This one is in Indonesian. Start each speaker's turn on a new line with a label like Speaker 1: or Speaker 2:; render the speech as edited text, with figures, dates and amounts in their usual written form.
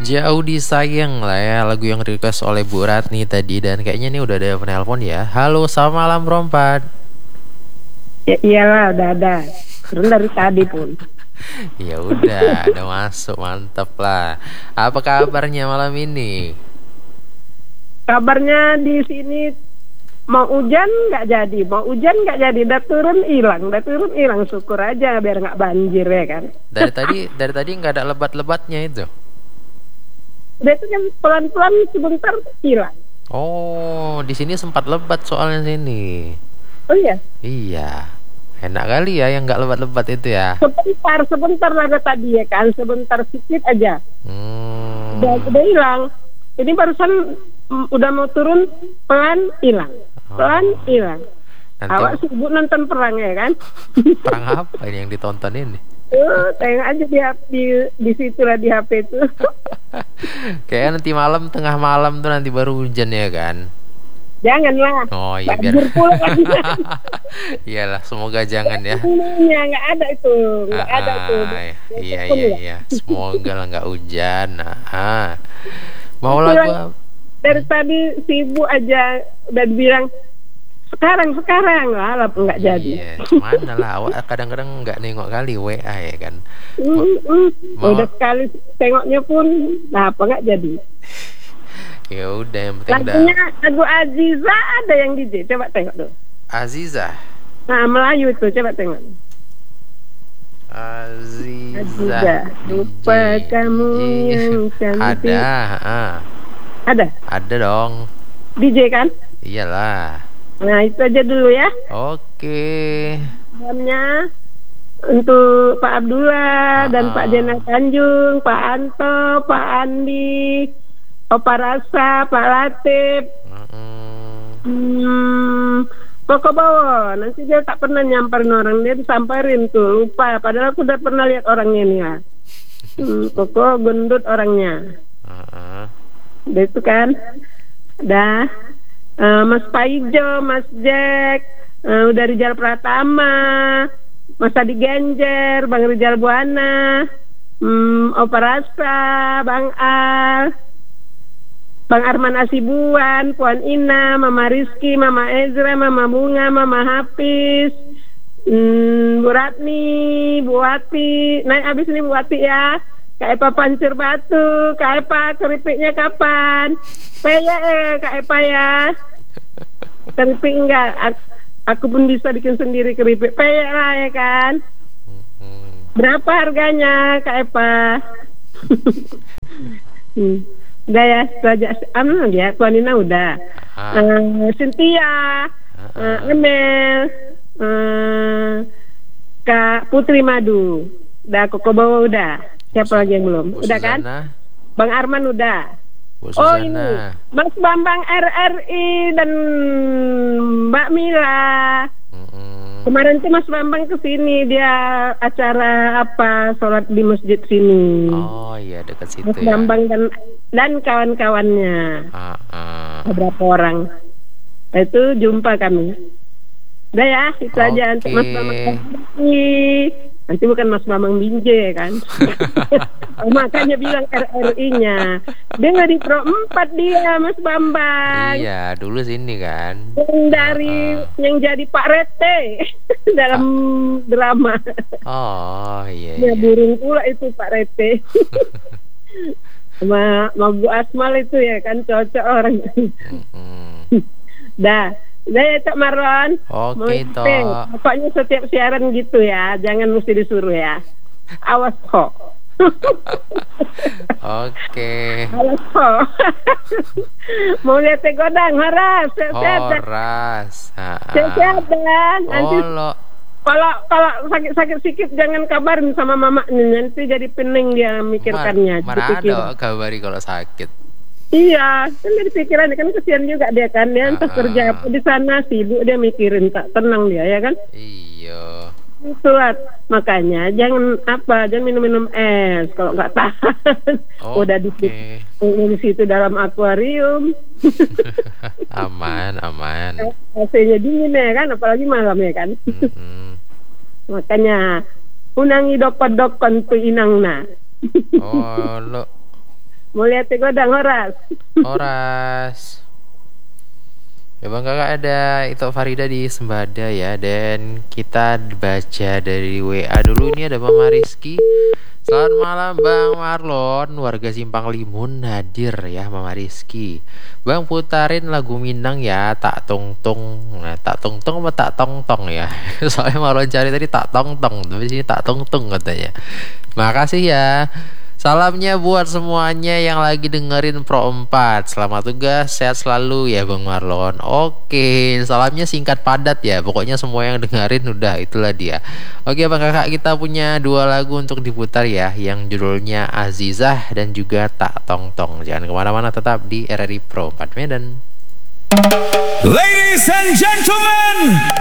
Speaker 1: Jauh disayang lah ya, lagu yang request oleh Bu Ratni tadi. Dan kayaknya nih udah ada penelpon ya. Halo, selamat malam Rompat.
Speaker 2: Ya iyalah udah ada. Turun dari tadi pun.
Speaker 1: Ya udah, ada masuk, mantap lah. Apa kabarnya malam ini?
Speaker 2: Kabarnya di sini mau hujan nggak jadi, mau hujan nggak jadi, udah turun hilang. Syukur aja biar nggak banjir ya kan.
Speaker 1: Dari tadi nggak ada lebat-lebatnya itu.
Speaker 2: Udah itu kan pelan-pelan sebentar hilang.
Speaker 1: Oh, di sini sempat lebat soalnya sini.
Speaker 2: Oh iya,
Speaker 1: Iya, enak kali ya yang nggak lebat-lebat itu ya.
Speaker 2: sebentar ada tadi ya kan, sebentar sedikit aja. Udah
Speaker 1: Hmm.
Speaker 2: hilang. Ini barusan udah mau turun pelan hilang, pelan
Speaker 1: Oh,
Speaker 2: hilang.
Speaker 1: nanti
Speaker 2: Awak sibuk nonton perang ya kan?
Speaker 1: perang apa ini yang ditonton ini?
Speaker 2: Tengok aja di situ lah di HP itu.
Speaker 1: Kayak nanti malam, tengah malam tuh nanti baru hujan ya kan?
Speaker 2: Janganlah.
Speaker 1: Oh iya biar.
Speaker 2: Banjir pula lagi.
Speaker 1: Iyalah, semoga jangan ya.
Speaker 2: Ininya nggak ada itu, nggak ada itu.
Speaker 1: Iya
Speaker 2: Pun
Speaker 1: iya
Speaker 2: ya.
Speaker 1: iya. Semoga lah nggak hujan. Mau
Speaker 2: Itu
Speaker 1: lagu
Speaker 2: lah,
Speaker 1: apa?
Speaker 2: dari tadi sibuk aja udah bilang sekarang lah nggak jadi.
Speaker 1: Iya, mana lah awak kadang-kadang nggak nengok kali WA ya kan. Mau
Speaker 2: Udah sekali tengoknya pun, nah apa nggak jadi.
Speaker 1: ya udah yang penting udah.
Speaker 2: Lagunya lagu Aziza ada yang DJ, coba tengok tuh.
Speaker 1: Aziza.
Speaker 2: Nah Melayu itu coba tengok.
Speaker 1: Aziza
Speaker 2: Aziza, lupa
Speaker 1: DJ.
Speaker 2: kamu yang cantik.
Speaker 1: Ada dong.
Speaker 2: DJ kan?
Speaker 1: Iyalah.
Speaker 2: Nah itu aja dulu ya.
Speaker 1: Oke.
Speaker 2: Salamnya untuk Pak Abdullah dan Pak Jena Tanjung, Pak Anto, Pak Andi, Opa Rasa, Pak Latif, Koko Bawo. Nanti dia tak pernah nyamperin orang, dia disamperin tuh, lupa. Padahal aku udah pernah lihat orangnya nih ya. Koko gendut orangnya. Udah itu kan. Dah. Mas Paijo, Mas Jack, udah Rijal Pratama, Mas Adi Genjer, Bang Rijal Buana, Opa Rasa, Bang Al, Bang Arman Asibuan, Puan Ina, Mama Rizky, Mama Ezra, Mama Bunga, Mama Hafiz, Bu Ratni, Bu Wati. Naik abis ini Bu Wati ya. Kak Epa Pancur Batu, Kak Epa keripiknya kapan? Kak Epa ya. Keripik enggak? Aku pun bisa bikin sendiri keripik. Lah ya kan? Berapa harganya Kak Epa? Udah ya, Raja ya, Tuan Nina udah. Cynthia, Emel, Kak Putri Madu. Udah, Koko Bawa udah. Siapa lagi yang belum?
Speaker 1: Bu
Speaker 2: Udah kan?
Speaker 1: Suzana.
Speaker 2: Bang Arman udah.
Speaker 1: Bu
Speaker 2: Oh
Speaker 1: Suzana.
Speaker 2: ini Mas Bambang RRI dan Mbak Mila. Kemarin tuh Mas Bambang kesini, dia acara apa sholat di masjid sini.
Speaker 1: Oh iya, dekat situ
Speaker 2: Mas
Speaker 1: ya.
Speaker 2: Bambang dan kawan-kawannya. Beberapa orang. Nah, itu jumpa kami. Udah ya, itu aja untuk Mas Bambang RRI. Nanti bukan Mas Bambang Binje kan. Makanya bilang RRI-nya. Dia nggak di Pro 4 dia Mas Bambang.
Speaker 1: Iya, dulu sini kan.
Speaker 2: Yang jadi Pak Rete dalam drama.
Speaker 1: Oh iya.
Speaker 2: Ya burung pula itu Pak Rete. sama Bu Asmal itu ya kan, cocok orang. Dah ya Cak Marlon.
Speaker 1: Oke toh.
Speaker 2: Pokoknya setiap siaran gitu ya, jangan mesti disuruh ya. Awas kok.
Speaker 1: Oke.
Speaker 2: Awas kok. Mau lihat godang, Horas.
Speaker 1: Horas.
Speaker 2: Sehat dan nanti kalau sakit-sakit sikit jangan kabarin sama mama nih, nanti jadi pening dia mikirkannya.
Speaker 1: Mana ada kabari kalau sakit.
Speaker 2: Iya, kan dari pikiran kan, kesian juga dia kan, dia entah kerja apa di sana, sibuk dia mikirin, tak tenang dia ya kan.
Speaker 1: Iya.
Speaker 2: Itulah makanya jangan minum-minum es kalau nggak tahan. Udah di situ dalam akuarium.
Speaker 1: Aman.
Speaker 2: AC-nya dingin ya kan, apalagi malam ya kan. Makanya unangi dokon tu inangna.
Speaker 1: Oh lo
Speaker 2: Mulia Tegodang Horas.
Speaker 1: Horas. Ya bang kakak, ada itu Farida di Sembada ya. Dan kita baca dari WA dulu. Ini ada Mama Rizky. Selamat malam Bang Marlon, warga Simpang Limun hadir ya Mama Rizky. Bang putarin lagu Minang ya, tak tong tong. Nah, tak tong tong apa tak tong tong ya? Soalnya Marlon cari tadi tak tong tong, tapi sini tak tong tong katanya. Makasih ya. Salamnya buat semuanya yang lagi dengerin Pro 4. Selamat tugas, sehat selalu ya Bang Marlon. Oke, salamnya singkat padat ya. Pokoknya semua yang dengerin udah, itulah dia. Oke Bang Kakak, kita punya 2 lagu untuk diputar ya, yang judulnya Azizah dan juga Tak Tong Tong. Jangan kemana-mana, tetap di RRI Pro 4 Medan.
Speaker 3: Ladies and gentlemen,